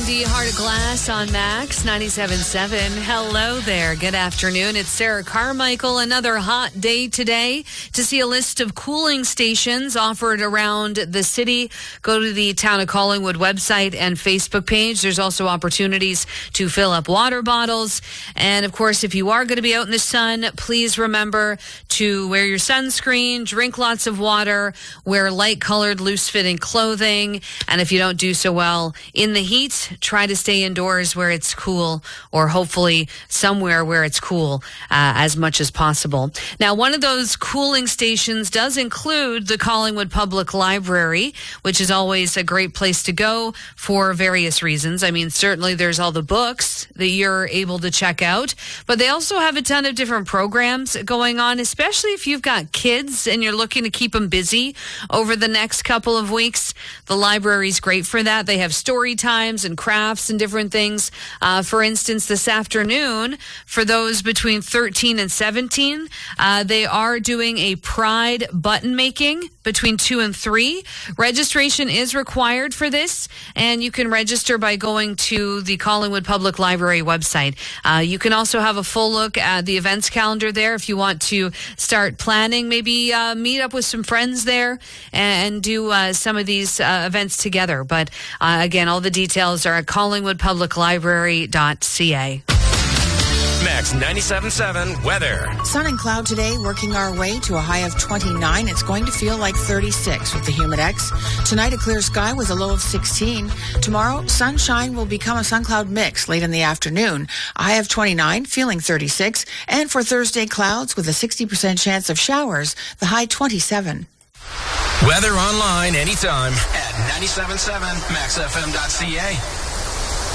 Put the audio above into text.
Blondie, Heart of Glass on Max 97.7. Hello there. Good afternoon. It's Sarah Carmichael. Another hot day today. To see a list of cooling stations offered around the city, go to the Town of Collingwood website and Facebook page. There's also opportunities to fill up water bottles. And of course, if you are going to be out in the sun, please remember to wear your sunscreen, drink lots of water, wear light-colored, loose-fitting clothing. And if you don't do so well in the heat, try to stay indoors where it's cool, or hopefully somewhere where it's cool as much as possible. Now, one of those cooling stations does include the Collingwood Public Library, which is always a great place to go for various reasons. I mean, certainly there's all the books that you're able to check out, but they also have a ton of different programs going on, especially if you've got kids and you're looking to keep them busy over the next couple of weeks. The library's great for that. They have story times and crafts and different things. For instance, this afternoon, for those between 13 and 17, they are doing a Pride button making between 2 and 3. Registration is required for this, and you can register by going to the Collingwood Public Library website. You can also have a full look at the events calendar there if you want to start planning, maybe meet up with some friends there and do some of these events together. But again, all the details are at collingwoodpubliclibrary.ca. Max 97.7 weather. Sun and cloud today, working our way to a high of 29. It's going to feel like 36 with the Humidex. Tonight, a clear sky with a low of 16. Tomorrow, sunshine will become a sun-cloud mix late in the afternoon. A high of 29, feeling 36. And for Thursday, clouds with a 60% chance of showers, the high 27. Weather online anytime at 97.7maxfm.ca.